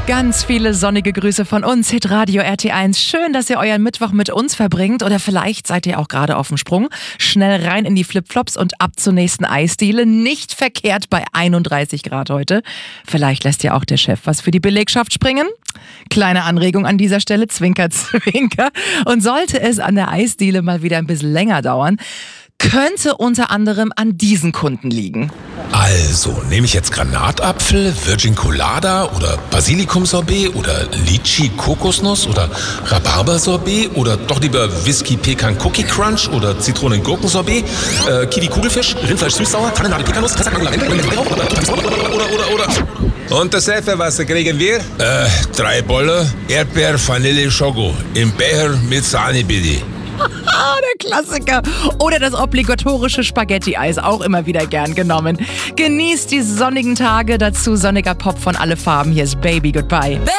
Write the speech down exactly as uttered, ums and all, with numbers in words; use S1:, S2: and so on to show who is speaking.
S1: Ganz viele sonnige Grüße von uns, Hitradio R T eins. Schön, dass ihr euren Mittwoch mit uns verbringt. Oder vielleicht seid ihr auch gerade auf dem Sprung. Schnell rein in die Flipflops und ab zur nächsten Eisdiele. Nicht verkehrt bei einunddreißig Grad heute. Vielleicht lässt ja auch der Chef was für die Belegschaft springen. Kleine Anregung an dieser Stelle, Zwinker, Zwinker. Und sollte es an der Eisdiele mal wieder ein bisschen länger dauern, könnte unter anderem an diesen Kunden liegen.
S2: Also, nehme ich jetzt Granatapfel, Virgin Colada oder Basilikum-Sorbet oder Litchi-Kokosnuss oder Rhabarber-Sorbet oder doch lieber Whisky-Pekan-Cookie-Crunch oder Zitronen-Gurken-Sorbet, äh, Kiwi-Kugelfisch, Rindfleisch-Süßsauer, Tannennadel-Pekanuss, Lavendel oder, oder, oder, oder.
S3: Und das Selfe, was kriegen wir?
S2: Äh, drei Bolle, Erdbeer, Vanille, Schoko. Im Becher mit Sahne, bitte.
S1: Ah, der Klassiker. Oder das obligatorische Spaghetti-Eis, auch immer wieder gern genommen. Genießt die sonnigen Tage, dazu sonniger Pop von Alle Farben. Hier ist Baby Goodbye.